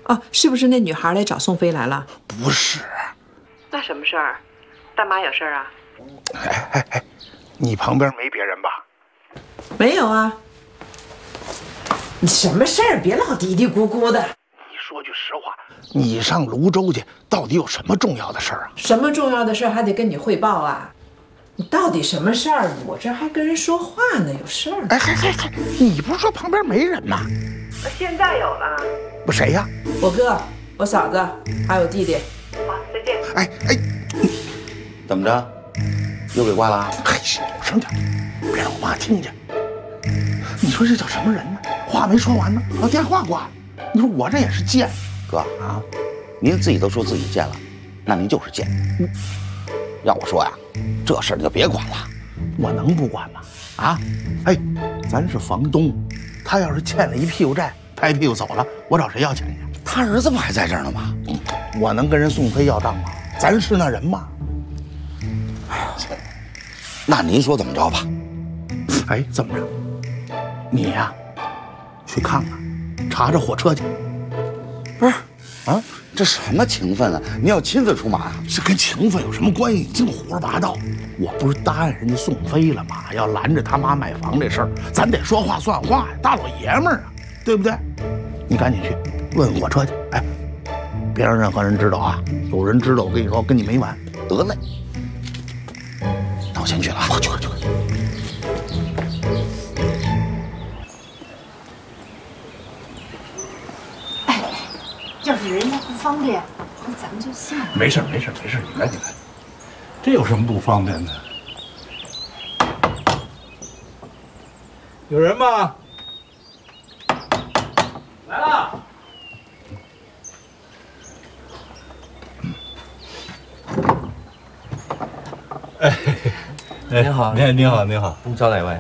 哦，是不是那女孩来找宋飞来了？ 不是。 那什么事儿？大妈有事儿啊？ 哎，你旁边没别人吧？ 没有啊。你什么事儿？别老嘀嘀咕咕的。 你说句实话，你上泸州去到底有什么重要的事儿啊？ 什么重要的事儿还得跟你汇报啊？你到底什么事儿？我这还跟人说话呢，有事儿？ 哎，你不是说旁边没人吗？ 现在有了。 不谁呀？ 我哥、我嫂子还有弟弟。好，再见。 哎， 怎么着？又给挂了？ 嘿，小声点，别让我妈听见。你说这叫什么人呢？话没说完呢，电话挂了。你说我这也是贱。 哥啊，您自己都说自己贱了，那您就是贱。要我说呀，这事儿你就别管了。 我能不管吗？啊，哎，咱是房东，他要是欠了一屁股债，拍屁股走了，我找谁要钱去？ 他儿子不还在这儿呢吗？ 我能跟人宋飞要账吗？咱是那人吗？ 哎呀，那您说怎么着吧？ 哎，怎么着？你呀，去看看，查查火车去。 不是啊，这什么情分啊？你要亲自出马啊？ 这跟情分有什么关系？净胡说八道！我不是答应人家宋飞了吗？要拦着他妈买房这事儿，咱得说话算话呀，大老爷们儿啊，对不对？你赶紧去问火车去，哎，别让任何人知道啊！有人知道，我跟你说，跟你没完。 得嘞，那我先去了啊！ 去。 要是人家不方便，那咱们就算了。 没事，你赶紧来。这有什么不方便的？有人吗？来了。 您好， 您好。 您找哪位？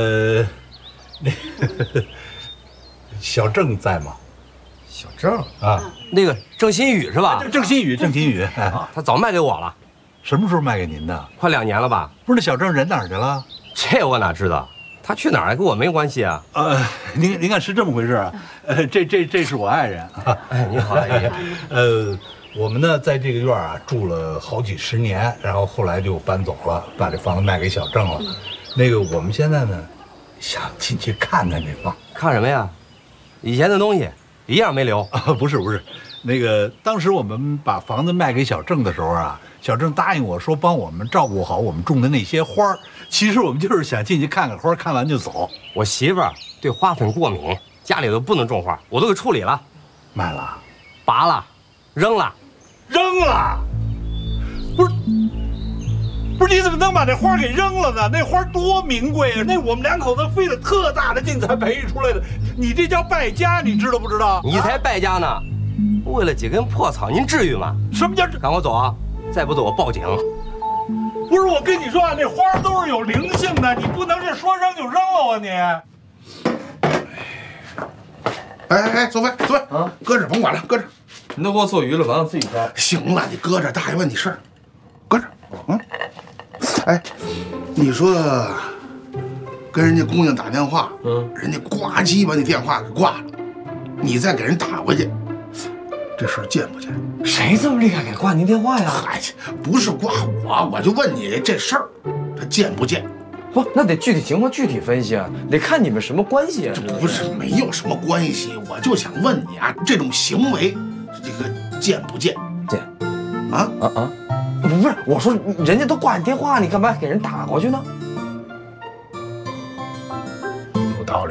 小郑在吗？ 小郑啊， 那个郑新宇是吧？ 郑新宇， 啊，他早卖给我了。 什么时候卖给您的？ 快2年了吧？ 不是，那小郑人哪儿去了？ 这我哪知道？他去哪儿跟我没关系啊。 您看是这么回事啊？这是我爱人。 哎，你好，你好。 我们呢在这个院啊住了好几十年，然后后来就搬走了，把这房子卖给小郑了。那个我们现在呢想进去看看这房。 看什么呀？以前的东西一样没留啊？不是，那个当时我们把房子卖给小郑的时候啊，小郑答应我说帮我们照顾好我们种的那些花儿。其实我们就是想进去看看花，看完就走。 我媳妇儿对花粉过敏，家里头不能种花，我都给处理了。 卖了？ 拔了？扔了？ 不是，你怎么能把这花给扔了呢？那花多名贵啊！那我们2口子费了特大的劲才培育出来的，你这叫败家，你知道不知道？ 你才败家呢！为了几根破草，您至于吗？ 什么叫赶我走啊！再不走我报警！ 不是，我跟你说啊，那花都是有灵性的，你不能是说扔就扔了啊你！ 哎，走呗，啊，搁这甭管了，搁这。 你都给我做鱼了，完了自己摘。 行了，你搁这，大爷问你事儿，搁这。哎，你说跟人家姑娘打电话，人家呱唧把你电话给挂了，你再给人打回去，这事儿见不见？ 谁这么厉害给挂您电话呀？ 嗨，不是挂我就问你这事儿，他见不见？ 不，那得具体情况具体分析啊，得看你们什么关系啊。 这不是没有什么关系，我就想问你啊，这种行为，这个见不见？ 见。 啊！ 不是，我说人家都挂你电话，你干嘛给人打过去呢？ 有道理，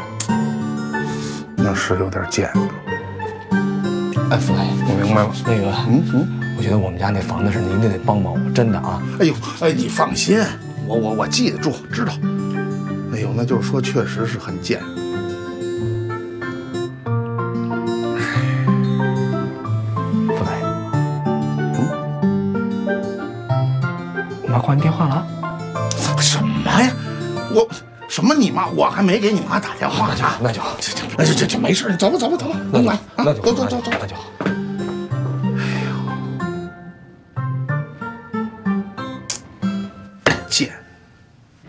那是有点贱。 哎，傅大爷， 我明白了。 那个，我觉得我们家那房子是您得帮帮我，真的啊。 哎，你放心，我记得住，知道。哎呦，那就是说，确实是很贱。 傅大爷，我妈挂你电话了？ 什么呀？什么你妈？我还没给你妈打电话呢。 那就好， 这没事，走吧，甭管。 那就走。 那就好。